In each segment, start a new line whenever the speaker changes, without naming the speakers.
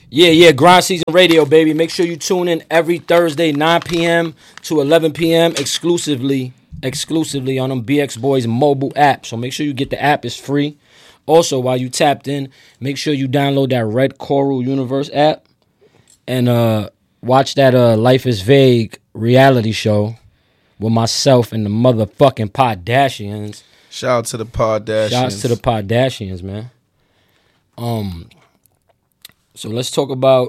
Yeah, Grind Season Radio, baby. Make sure you tune in every Thursday, 9 p.m. to 11 p.m. exclusively on them BX Boys mobile app. So make sure you get the app. It's free. Also, while you tapped in, make sure you download that Red Coral Universe app and watch that Life is Vague reality show with myself and the motherfucking Poddashians.
Shout out to the Poddashians.
Shouts to the Poddashians, man. So let's talk about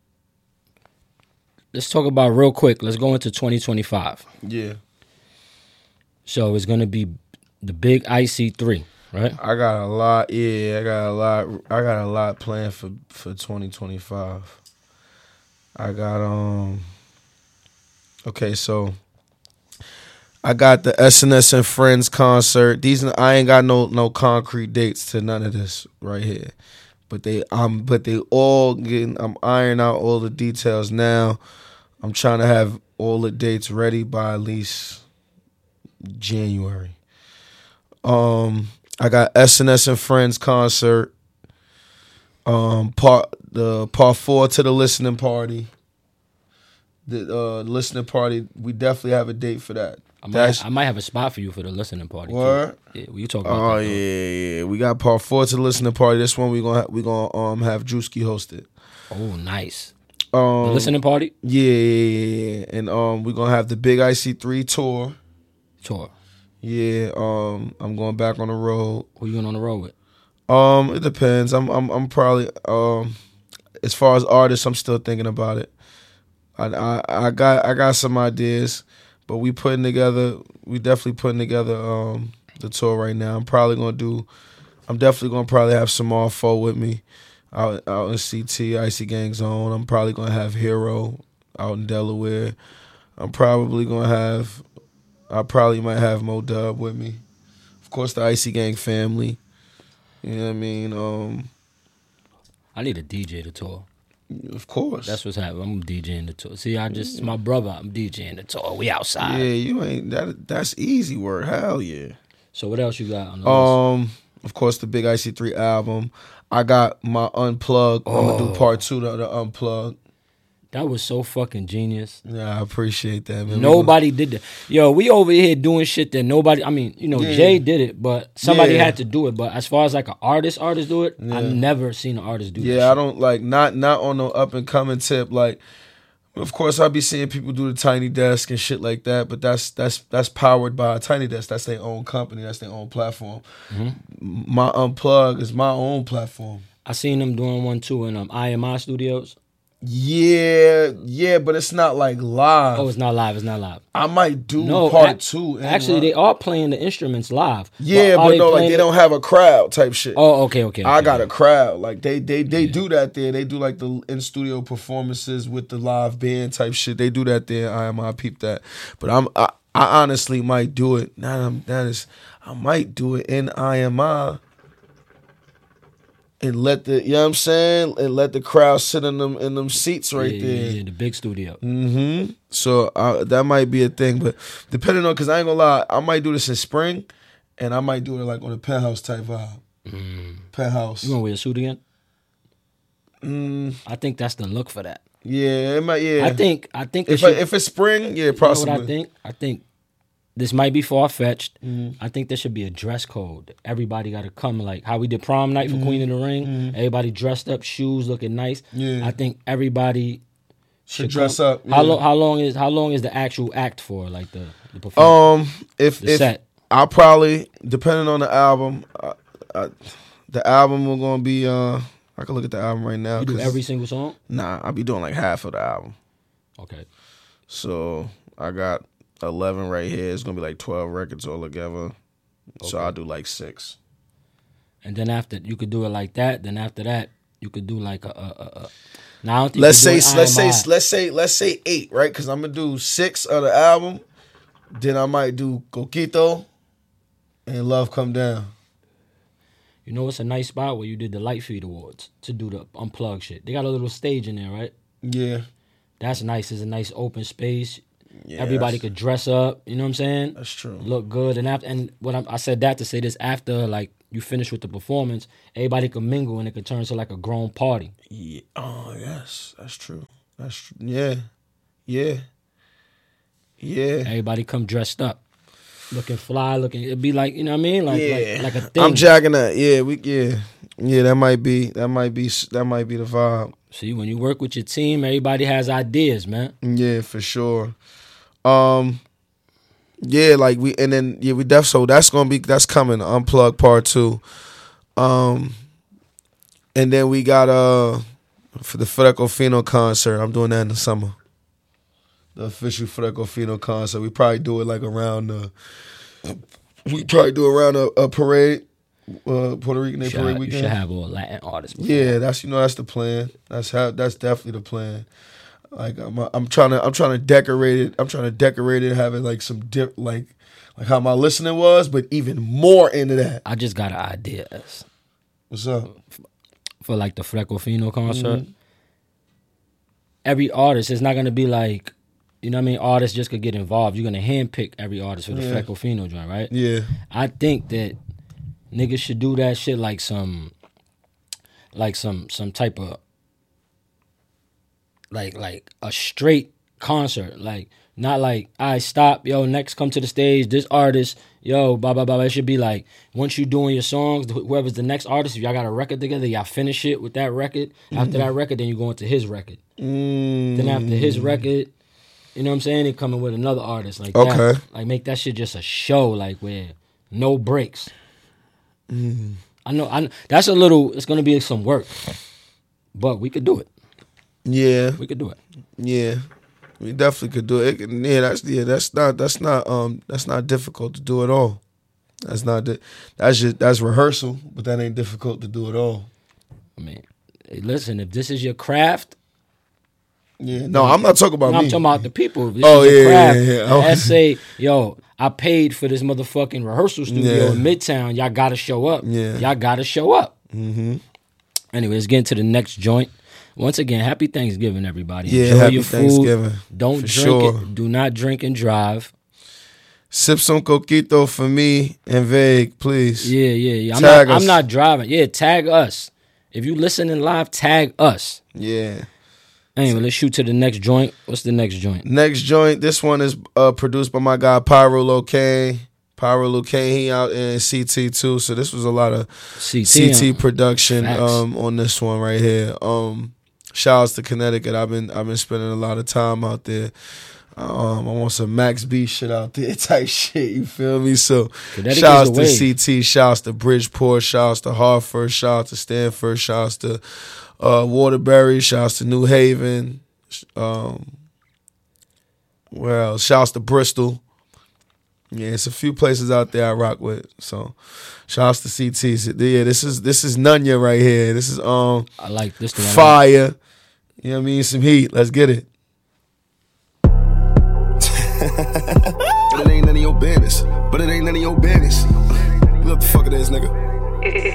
real quick. Let's go into 2025.
Yeah.
So it's gonna be the big IC3, right?
I got a lot. Yeah, I got a lot planned for 2025. I got Okay, so I got the SNS and Friends concert. I ain't got no concrete dates to none of this right here. But they all getting. I'm ironing out all the details now. I'm trying to have all the dates ready by at least January. I got SNS and Friends concert. Part 4 to the listening party. The listening party, we definitely have a date for that.
I might have a spot for you for the listening party.
What?
Yeah, you talk about that.
Yeah. We got part 4 to the listening party. This one we gonna have Drewski hosted.
Oh, nice. The listening party?
Yeah. And we're gonna have the Big IC3 tour. Yeah. I'm going back on the road.
Who you going on the road with?
It depends. I'm probably as far as artists, I'm still thinking about it. I got some ideas, but we definitely putting together the tour right now. I'm definitely gonna probably have some more Fo with me out in CT, Icy Gang Zone. I'm probably gonna have Hero out in Delaware. I probably might have Mo Dub with me. Of course, the Icy Gang family. You know what I mean?
I need a DJ to tour.
Of course.
That's what's happening. I'm DJing the tour. See, my brother, I'm DJing the tour. We outside.
Yeah, you ain't that's easy work. Hell yeah.
So what else you got on the list?
Of course, the Big IC3 album. I got my Unplug. I'm gonna do part 2 to the Unplug.
That was so fucking genius.
Yeah, I appreciate that, man.
Nobody did that. Yo, we over here doing shit that nobody. I mean, Jay did it, but somebody had to do it. But as far as like an artist do it, I've never seen an artist do that.
Yeah, I don't like not on no up and coming tip. Like, of course, I be seeing people do the Tiny Desk and shit like that. But that's powered by Tiny Desk. That's their own company. That's their own platform. Mm-hmm. My Unplug is my own platform.
I seen them doing one too in IMI Studios.
Yeah, but it's not like live.
Oh, it's not live.
I might do part 2.
Actually, they are playing the instruments live.
Yeah, but no, like they don't have a crowd type shit.
Oh, okay.
I got a crowd. Like they do that there. They do like the in studio performances with the live band type shit. They do that there. I peep that. But I honestly might do it. I might do it in IMI. And let the, you know what I'm saying? And let the crowd sit in them seats right there.
Yeah, the big studio.
Mm-hmm. So that might be a thing. But depending on, because I ain't gonna lie, I might do this in spring, and I might do it like on a Penthouse type vibe. Penthouse.
You gonna wear a suit again? I think that's the look for that.
Yeah, it might, yeah.
I think
if it's spring, yeah, possibly.
You know what I think this might be far-fetched. I think there should be a dress code. Everybody got to come, like how we did prom night for Queen of the Ring. Everybody dressed up, shoes looking nice. Yeah. I think everybody
should dress up.
Yeah. How long is the actual act for, like the performance?
If set. I'll probably, depending on the album, the album will gonna be. I can look at the album right now.
You do every single song?
Nah, I'll be doing like half of the album.
Okay.
So I got 11 right here. It's gonna be like 12 records all together. Okay. So I'll do like 6.
And then after you could do it like that. Then after that, you could do like a. Now I don't think
let's say 8, right? Because I'm gonna do 6 of the album. Then I might do Coquito and Love Come Down.
You know, it's a nice spot where you did the Lightfeed Awards to do the Unplugged shit. They got a little stage in there, right?
Yeah.
That's nice. It's a nice open space. Yeah, everybody could dress up. You know what I'm saying?
That's true.
Look good. And I said that to say this after, like, you finish with the performance, everybody can mingle and it could turn to like a grown party.
Yeah. Oh, yes. That's true. That's true. Yeah. Yeah. Yeah.
Everybody come dressed up, looking fly, it'd be like, you know what I mean? Like a thing.
I'm jacking that. Yeah, that might be the vibe.
See, when you work with your team, everybody has ideas, man.
Yeah, for sure. Yeah, like we so that's coming, Unplugged Part 2. And then we got for the Federico Fino concert, I'm doing that in the summer. The official Federico Fino concert. We probably do it like around a parade. Puerto Rican Day Parade weekend.
You should have all Latin artists before.
Yeah, that's the plan. That's definitely the plan. Like I'm trying to decorate it. I'm trying to decorate it, having like some dip, like how my listening was, but even more into that.
I just got an idea.
What's up?
For like the Federico Fino concert,
Mm-hmm.
every artist is not gonna be like, you know what I mean? Artists just could get involved. You're gonna handpick every artist for the Federico Fino joint, right?
Yeah.
I think that niggas should do that shit like some type of like a straight concert, like not like I stop, yo, next come to the stage, this artist, yo, blah blah blah. It should be like once you doing your songs, whoever's the next artist, if y'all got a record together, y'all finish it with that record. After that record, then you go into his record. Then after his record, you know what I'm saying? They coming with another artist like that. Like make that shit just a show, like where no breaks. I know that's it's gonna be some work, but we could do it.
Yeah,
we could do it.
Yeah, we definitely could do it. That's not difficult to do at all. That's rehearsal, but that ain't difficult to do at all.
I mean, hey, listen, if this is your craft.
Yeah, no, I'm not talking about me.
I'm talking about the people. If this is your craft. Let's say, yo, I paid for this motherfucking rehearsal studio in Midtown. Y'all gotta show up.
Yeah.
Y'all gotta show up.
Mm-hmm.
Anyway, let's get into the next joint. Once again, happy Thanksgiving, everybody.
Yeah,
enjoy
happy
your food.
Thanksgiving.
Don't
for
drink
sure.
it. Do not drink and drive.
Sip some coquito for me and Vague, please.
Yeah. I'm
Tag us.
not driving. Yeah, tag us. If you listening live, tag us.
Yeah.
Anyway, let's shoot to the next joint. What's the next joint?
Next joint, this one is produced by my guy Pyro Locane. Pyro Locane, he out in CT too, so this was a lot of CT production on this one right here. Shout outs to Connecticut. I've been spending a lot of time out there. I want some Max B shit out there type shit, you feel me? So shout outs to CT, shout outs to Bridgeport, shout outs to Hartford, shout outs to Stanford, shout outs to Waterbury, shout outs to New Haven, where else? Shout outs to Bristol. Yeah, it's a few places out there I rock with. So shout outs to CT. Yeah, this is Nunya right here. This is
I like this one.
fire. You know what I mean? Some heat. Let's get it.
But it ain't none of your business. Look, the fuck it is, nigga.